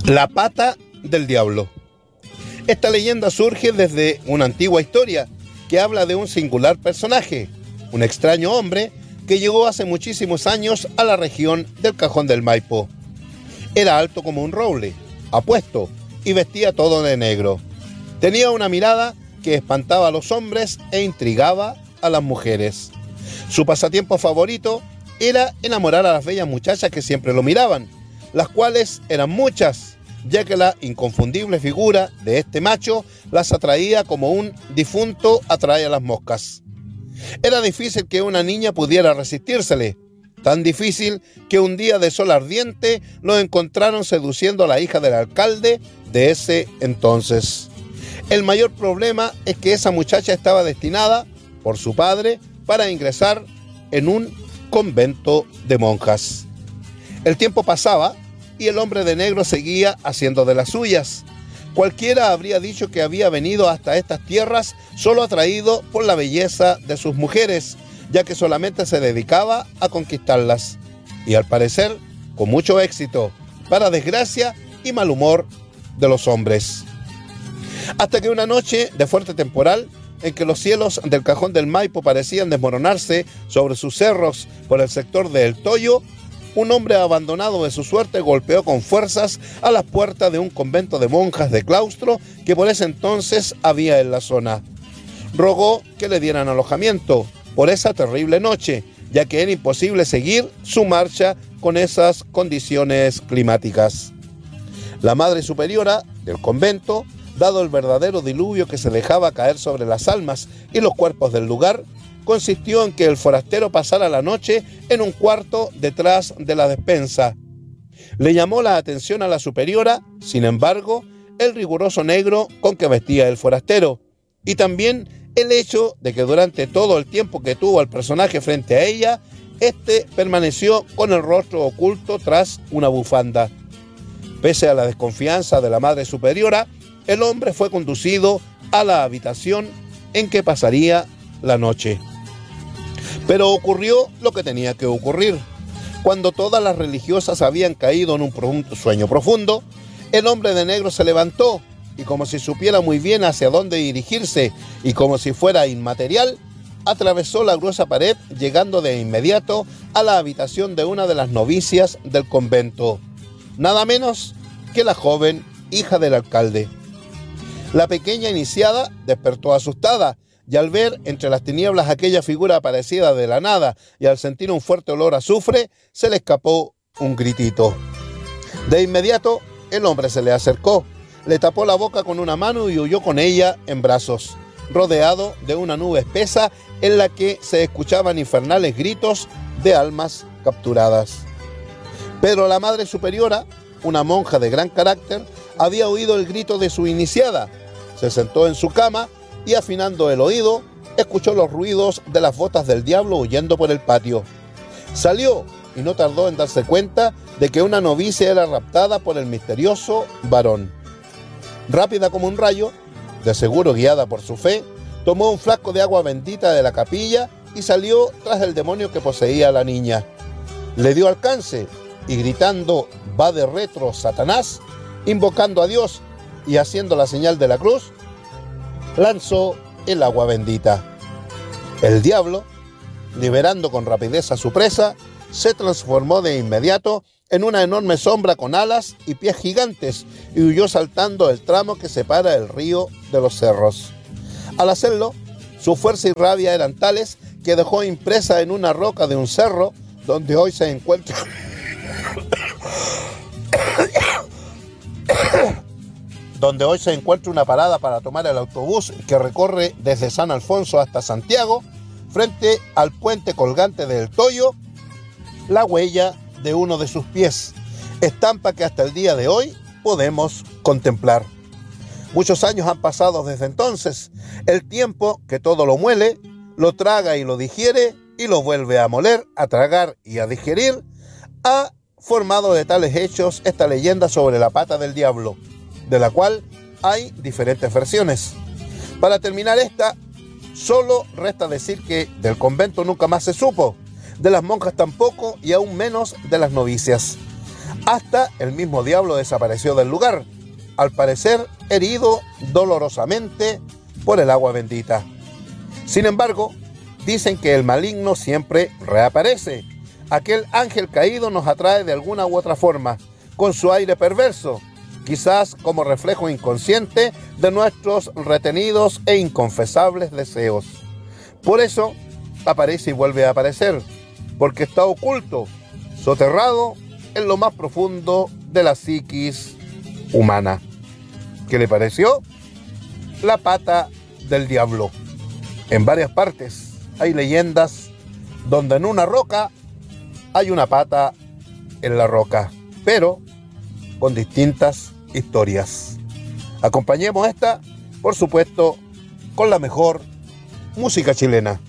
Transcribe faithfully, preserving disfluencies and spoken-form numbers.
La pata del diablo. Esta leyenda surge desde una antigua historia que habla de un singular personaje, un extraño hombre que llegó hace muchísimos años a la región del Cajón del Maipo. Era alto como un roble, apuesto y vestía todo de negro. Tenía una mirada que espantaba a los hombres e intrigaba a las mujeres. Su pasatiempo favorito era enamorar a las bellas muchachas que siempre lo miraban, las cuales eran muchas, ya que la inconfundible figura de este macho las atraía como un difunto atrae a las moscas. Era difícil que una niña pudiera resistírsele, tan difícil que un día de sol ardiente lo encontraron seduciendo a la hija del alcalde de ese entonces. El mayor problema es que esa muchacha estaba destinada, por su padre, para ingresar en un convento de monjas. El tiempo pasaba y el hombre de negro seguía haciendo de las suyas. Cualquiera habría dicho que había venido hasta estas tierras solo atraído por la belleza de sus mujeres, ya que solamente se dedicaba a conquistarlas. Y al parecer, con mucho éxito, para desgracia y mal humor de los hombres. Hasta que una noche de fuerte temporal, en que los cielos del Cajón del Maipo parecían desmoronarse sobre sus cerros por el sector de El Toyo, un hombre abandonado de su suerte golpeó con fuerzas a las puertas de un convento de monjas de claustro que por ese entonces había en la zona. Rogó que le dieran alojamiento por esa terrible noche, ya que era imposible seguir su marcha con esas condiciones climáticas. La Madre Superiora del convento, dado el verdadero diluvio que se dejaba caer sobre las almas y los cuerpos del lugar, consistió en que el forastero pasara la noche en un cuarto detrás de la despensa. Le llamó la atención a la superiora, sin embargo, el riguroso negro con que vestía el forastero, y también el hecho de que durante todo el tiempo que tuvo al personaje frente a ella, éste permaneció con el rostro oculto tras una bufanda. Pese a la desconfianza de la Madre Superiora, el hombre fue conducido a la habitación en que pasaría la noche. Pero ocurrió lo que tenía que ocurrir. Cuando todas las religiosas habían caído en un sueño profundo, el hombre de negro se levantó y, como si supiera muy bien hacia dónde dirigirse y como si fuera inmaterial, atravesó la gruesa pared, llegando de inmediato a la habitación de una de las novicias del convento, nada menos que la joven hija del alcalde. La pequeña iniciada despertó asustada, y al ver entre las tinieblas aquella figura aparecida de la nada y al sentir un fuerte olor a azufre, se le escapó un gritito. De inmediato, el hombre se le acercó, le tapó la boca con una mano y huyó con ella en brazos, rodeado de una nube espesa en la que se escuchaban infernales gritos de almas capturadas. Pero la Madre Superiora, una monja de gran carácter, había oído el grito de su iniciada, se sentó en su cama y, afinando el oído, escuchó los ruidos de las botas del diablo huyendo por el patio. Salió y no tardó en darse cuenta de que una novicia era raptada por el misterioso varón. Rápida como un rayo, de seguro guiada por su fe, tomó un frasco de agua bendita de la capilla y salió tras el demonio que poseía a la niña. Le dio alcance y, gritando «Va de retro, Satanás», invocando a Dios y haciendo la señal de la cruz, lanzó el agua bendita. El diablo, liberando con rapidez a su presa, se transformó de inmediato en una enorme sombra con alas y pies gigantes y huyó saltando el tramo que separa el río de los cerros. Al hacerlo, su fuerza y rabia eran tales que dejó impresa en una roca de un cerro donde hoy se encuentra donde hoy se encuentra una parada para tomar el autobús que recorre desde San Alfonso hasta Santiago, frente al puente colgante del Toyo, la huella de uno de sus pies, estampa que hasta el día de hoy podemos contemplar. Muchos años han pasado desde entonces, el tiempo que todo lo muele, lo traga y lo digiere, y lo vuelve a moler, a tragar y a digerir, ha formado de tales hechos esta leyenda sobre la pata del diablo, de la cual hay diferentes versiones. Para terminar esta, solo resta decir que del convento nunca más se supo, de las monjas tampoco y aún menos de las novicias. Hasta el mismo diablo desapareció del lugar, al parecer herido dolorosamente por el agua bendita. Sin embargo, dicen que el maligno siempre reaparece. Aquel ángel caído nos atrae de alguna u otra forma, con su aire perverso, quizás como reflejo inconsciente de nuestros retenidos e inconfesables deseos. Por eso, aparece y vuelve a aparecer, porque está oculto, soterrado en lo más profundo de la psiquis humana. ¿Qué le pareció? La pata del diablo. En varias partes hay leyendas donde en una roca hay una pata en la roca, pero con distintas historias. Acompañemos esta, por supuesto, con la mejor música chilena.